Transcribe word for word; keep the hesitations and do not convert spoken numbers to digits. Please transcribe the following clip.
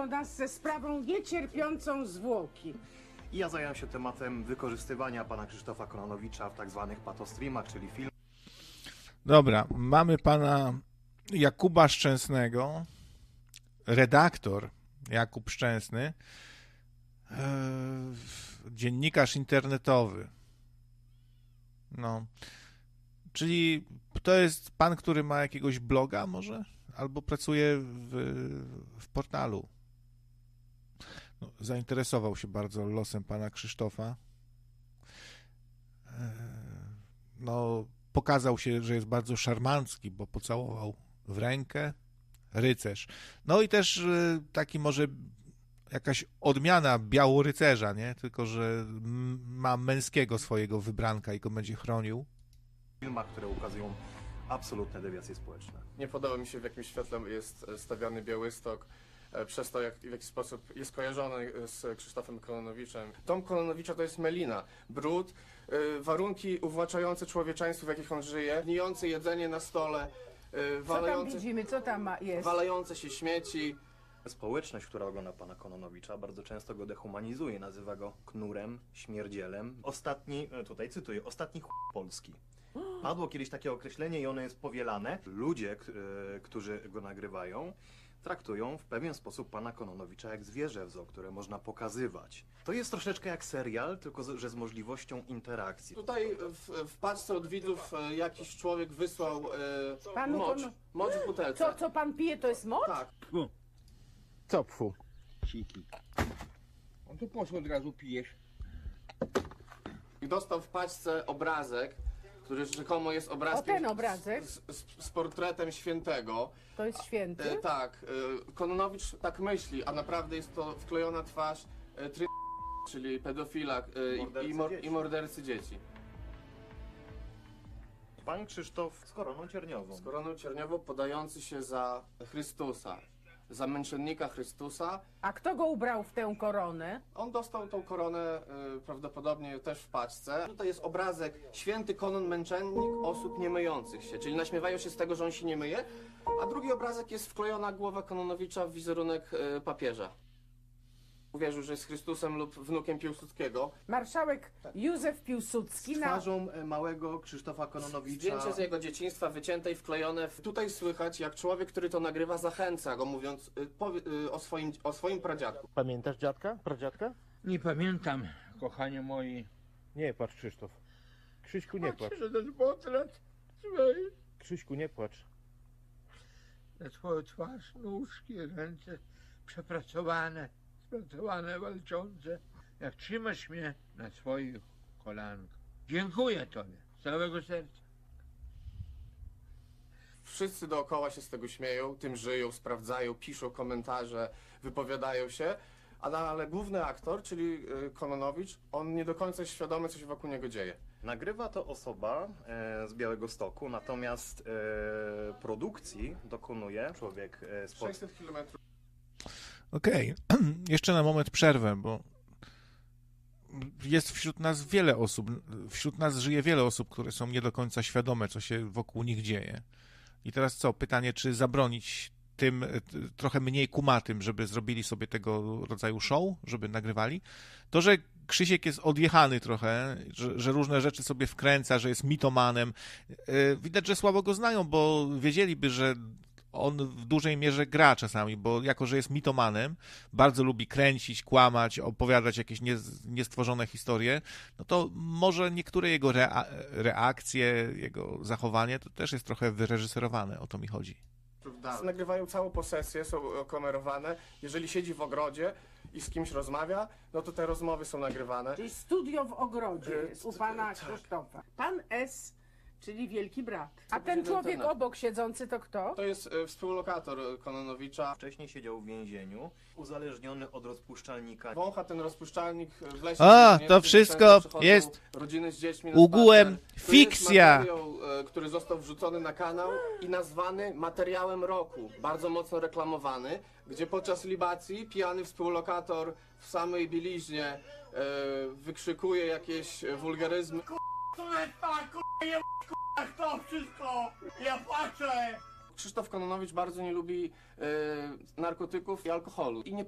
do nas ze sprawą niecierpiącą zwłoki. I ja zająłem się tematem wykorzystywania pana Krzysztofa Kononowicza w tak zwanych patostreamach, czyli filmach. Dobra, mamy pana Jakuba Szczęsnego, redaktor Jakub Szczęsny, e, dziennikarz internetowy. No, czyli to jest pan, który ma jakiegoś bloga może? Albo pracuje w, w portalu. No, zainteresował się bardzo losem pana Krzysztofa. E, no, pokazał się, że jest bardzo szarmancki, bo pocałował w rękę rycerz. No i też taki może jakaś odmiana białorycerza, nie? Tylko że ma męskiego swojego wybranka i go będzie chronił. Filmach, które ukazują absolutne dewiacje społeczne. Nie podoba mi się, w jakim świetle jest stawiany Białystok, przez to, jak, w jaki sposób jest kojarzony z Krzysztofem Kononowiczem. Dom Kononowicza to jest melina, brud, yy, warunki uwłaczające człowieczeństwu, w jakich on żyje, gnijące jedzenie na stole, yy, Co tam walające, widzimy, co tam ma, jest? walające się śmieci. Społeczność, która ogląda pana Kononowicza, bardzo często go dehumanizuje, nazywa go knurem, śmierdzielem. Ostatni, tutaj cytuję, ostatni ch... Polski. Padło kiedyś takie określenie i ono jest powielane. Ludzie, którzy go nagrywają, traktują w pewien sposób pana Kononowicza jak zwierzę w zoo, które można pokazywać. To jest troszeczkę jak serial, tylko że z możliwością interakcji. Tutaj w, w paczce od widzów e, jakiś człowiek wysłał e, Panu mocz, Kono- mocz w butelce. Co, co pan pije, to jest mocz? Tak. Co pfu? Siki. No to po co od razu pijesz? I dostał w paczce obrazek, który rzekomo jest O, obrazkiem ten obrazek, z, z, z portretem świętego. to jest święty. E, tak, e, Kononowicz tak myśli, a naprawdę jest to wklejona twarz e, try... czyli pedofila e, i, Mordercy i, mor, dzieci. i mordercy dzieci. Pan Krzysztof z koroną cierniową. Z koroną cierniową podający się za Chrystusa, za męczennika Chrystusa. A kto go ubrał w tę koronę? On dostał tą koronę y, prawdopodobnie też w paczce. Tutaj jest obrazek święty Konon męczennik osób nie myjących się, czyli naśmiewają się z tego, że on się nie myje, a drugi obrazek jest wklejona głowa Kononowicza w wizerunek y, papieża. Uwierzył, że jest Chrystusem lub wnukiem Piłsudskiego. Marszałek Józef Piłsudski na... Twarzą e, małego Krzysztofa Kononowicza. Zdjęcie z jego dzieciństwa wycięte i wklejone. W... Tutaj słychać, jak człowiek, który to nagrywa, zachęca go, mówiąc y, powie, y, o, swoim, o swoim pradziadku. Pamiętasz dziadka? Pradziadka? Nie pamiętam, kochanie moi. Nie płacz, Krzysztof. Krzyśku, nie płacz. Patrzę na ten portret swojej. Krzyśku, nie płacz. Na twoją twarz, nóżki, ręce przepracowane, spracowane, walczące. Jak trzymasz mnie na swoich kolankach. Dziękuję tobie z całego serca. Wszyscy dookoła się z tego śmieją, tym żyją, sprawdzają, piszą komentarze, wypowiadają się, a no, ale główny aktor, czyli y, Kononowicz, on nie do końca jest świadomy, co się wokół niego dzieje. Nagrywa to osoba e, z Białegostoku, natomiast e, produkcji dokonuje człowiek e, z Polski. sześćset kilometrów. Okej, jeszcze na moment przerwę, bo jest wśród nas wiele osób, wśród nas żyje wiele osób, które są nie do końca świadome, co się wokół nich dzieje. I teraz co? Pytanie, czy zabronić tym trochę mniej kumatym, żeby zrobili sobie tego rodzaju show, żeby nagrywali? To, że Krzysiek jest odjechany trochę, że, że różne rzeczy sobie wkręca, że jest mitomanem, yy, widać, że słabo go znają, bo wiedzieliby, że on w dużej mierze gra czasami, bo jako, że jest mitomanem, bardzo lubi kręcić, kłamać, opowiadać jakieś nie, niestworzone historie, no to może niektóre jego rea reakcje, jego zachowanie to też jest trochę wyreżyserowane, o to mi chodzi. Nagrywają całą posesję, są kamerowane. Jeżeli siedzi w ogrodzie i z kimś rozmawia, no to te rozmowy są nagrywane. Czyli studio w ogrodzie Y, jest u pana tak. Krzysztofa. Pan S, czyli wielki brat. A będzie ten człowiek internet. obok siedzący to kto? To jest y, współlokator y, Kononowicza. Wcześniej siedział w więzieniu, uzależniony od rozpuszczalnika. Wącha ten rozpuszczalnik w lesie. A, Nie, to gdzie wszystko często przychodzą jest rodziny z dziećmi na ugułem spacer. To fikcja. jest materiał, e, który został wrzucony na kanał i nazwany materiałem roku. Bardzo mocno reklamowany, gdzie podczas libacji pijany współlokator w samej bieliźnie e, wykrzykuje jakieś wulgaryzmy. To wszystko! Ja płaczę! Krzysztof Kononowicz bardzo nie lubi e, narkotyków i alkoholu i nie